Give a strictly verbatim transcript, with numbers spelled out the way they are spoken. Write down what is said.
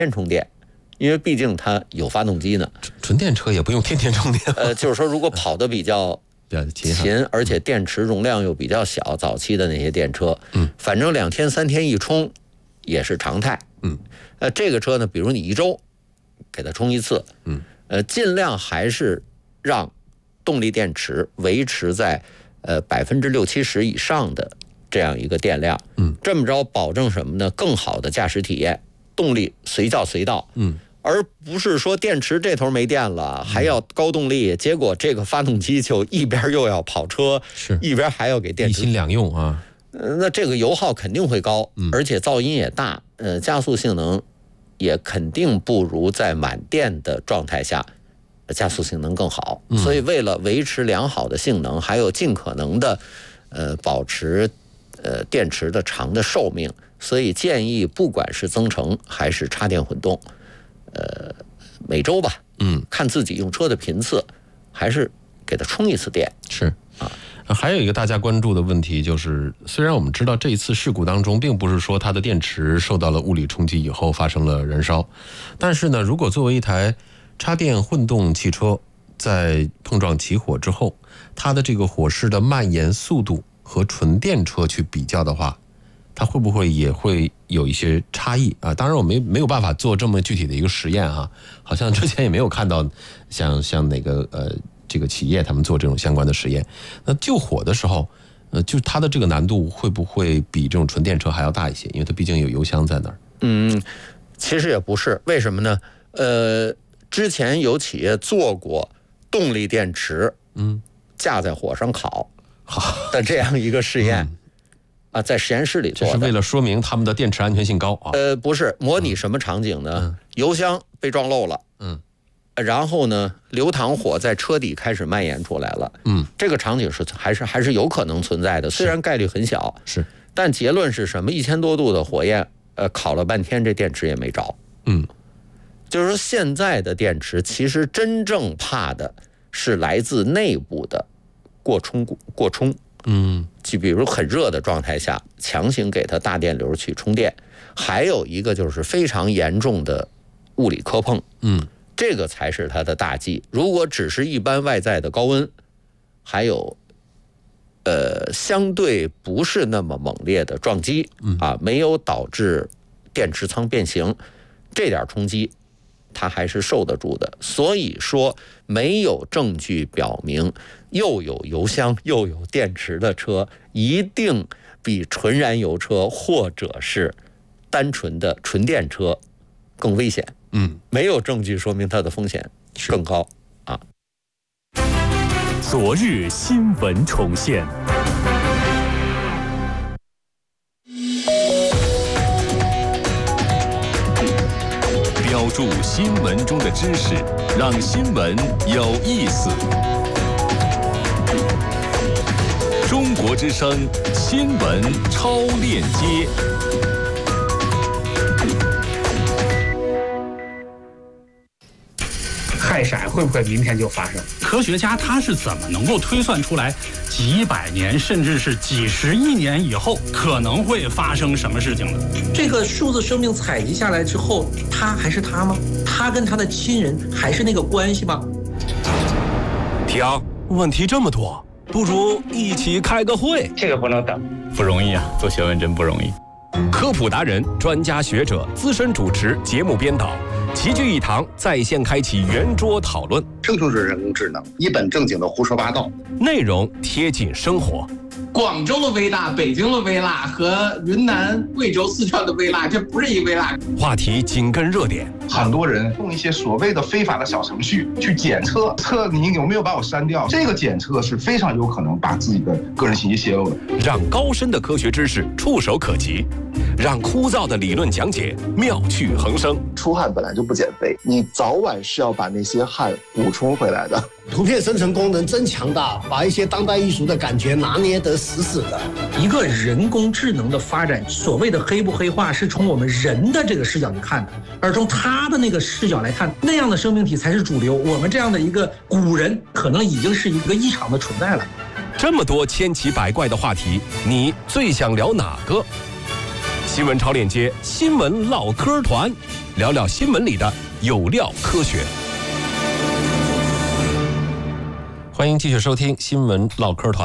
天充电，因为毕竟它有发动机呢。 纯电车也不用天天充电。 呃，就是说如果跑得比较勤，而且电池容量又比较小，早期的那些电车，嗯，反正两天三天一充也是常态。嗯，呃，这个车呢，比如你一周给它充一次，嗯，呃，尽量还是让动力电池维持在呃百分之六七十以上的这样一个电量，嗯，这么着保证什么呢？更好的驾驶体验，动力随叫随到，嗯，而不是说电池这头没电了，还要高动力，结果这个发动机就一边又要跑车， 是一边还要给电池， 一心两用啊。 呃，那这个油耗肯定会高，而且噪音也大，呃，加速性能也肯定不如在满电的状态下加速性能更好。所以为了维持良好的性能，还有尽可能的呃保持呃电池的长的寿命，所以建议不管是增程还是插电混动，呃，每周吧，嗯，看自己用车的频次，还是给它充一次电。 是啊。还有一个大家关注的问题就是，虽然我们知道这一次事故当中并不是说它的电池受到了物理冲击以后发生了燃烧，但是呢，如果作为一台插电混动汽车在碰撞起火之后，它的这个火势的蔓延速度和纯电车去比较的话，它会不会也会有一些差异啊？当然我没没有办法做这么具体的一个实验啊，好像之前也没有看到像像哪个呃这个企业他们做这种相关的实验。那救火的时候，呃，就它的这个难度会不会比这种纯电车还要大一些？因为它毕竟有油箱在那儿。 嗯，其实也不是，为什么呢？呃，之前有企业做过动力电池，嗯，架在火上烤的这样一个试验。嗯啊，在实验室里做的， 这是为了说明他们的电池安全性高啊。 呃，不是，模拟什么场景呢？嗯、油箱被撞漏了，嗯，然后呢，流淌火在车底开始蔓延出来了，嗯，这个场景是还是还是有可能存在的，虽然概率很小， 是， 但结论是什么？一千多度的火焰，呃，烤了半天，这电池也没着，嗯，就是说现在的电池其实真正怕的是来自内部的过充过充。嗯，就比如很热的状态下，强行给它大电流去充电，还有一个就是非常严重的物理磕碰，嗯，这个才是它的大忌。如果只是一般外在的高温，还有呃相对不是那么猛烈的撞击，啊，没有导致电池舱变形，这点冲击它还是受得住的。所以说，没有证据表明又有油箱又有电池的车一定比纯燃油车或者是单纯的纯电车更危险。嗯，没有证据说明它的风险更高啊。 昨日新闻重现。标注新闻中的知识，让新闻有意思。中国之声新闻超链接。 氦闪会不会明天就发生？ 科学家他是怎么能够推算出来几百年甚至是几十亿年以后可能会发生什么事情的？ 这个数字生命采集下来之后，他还是他吗？他跟他的亲人还是那个关系吗？ 听，问题这么多，不如一起开个会。 这个不能等， 不容易啊，做学问真不容易。 科普达人、专家学者、资深主持、节目编导齐聚一堂，在线开启圆桌讨论。 生成式人工智能一本正经的胡说八道， 内容贴近生活。 广州的微辣、北京的微辣和云南、贵州、四川的微辣，这不是一微辣。 话题紧跟热点。 很多人用一些所谓的非法的小程序去检测，测你有没有把我删掉。这个检测是非常有可能把自己的个人信息泄露的。 让高深的科学知识触手可及，让枯燥的理论讲解妙趣横生。 出汗本来就不减肥，你早晚是要把那些汗补充回来的。 图片生成功能真强大，把一些当代艺术的感觉拿捏得死死的。 一个人工智能的发展，所谓的黑不黑化，是从我们人的这个视角去看的，而从他的那个视角来看，那样的生命体才是主流。我们这样的一个古人，可能已经是一个异常的存在了。 这么多千奇百怪的话题，你最想聊哪个？新闻超链接新闻唠嗑团， 聊聊新闻里的有料科学。 欢迎继续收听新闻唠嗑团。